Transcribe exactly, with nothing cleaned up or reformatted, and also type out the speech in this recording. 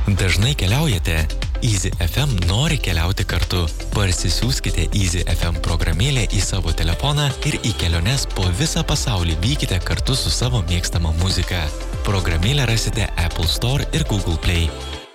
Dažnai keliaujate? Easy F M nori keliauti kartu. Parsisiųskite Easy F M programėlę į savo telefoną ir į keliones po visą pasaulį vykite kartu su savo mėgstama muzika. Programėlę rasite Apple Store ir Google Play.